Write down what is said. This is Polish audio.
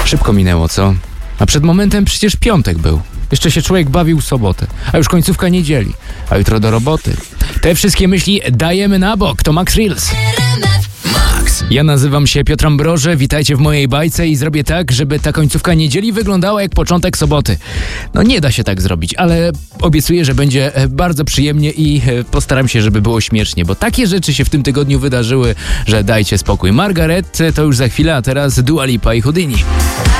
Szybko minęło, co? A przed momentem przecież piątek był. Jeszcze się człowiek bawił w sobotę, a już końcówka niedzieli, a jutro do roboty. Te wszystkie myśli dajemy na bok, to Max Reels. Ja nazywam się Piotr Ambroże, witajcie w mojej bajce i zrobię tak, żeby ta końcówka niedzieli wyglądała jak początek soboty. No nie da się tak zrobić, ale obiecuję, że będzie bardzo przyjemnie i postaram się, żeby było śmiesznie, bo takie rzeczy się w tym tygodniu wydarzyły, że dajcie spokój. Margaret to już za chwilę, a teraz Dua Lipa i Houdini.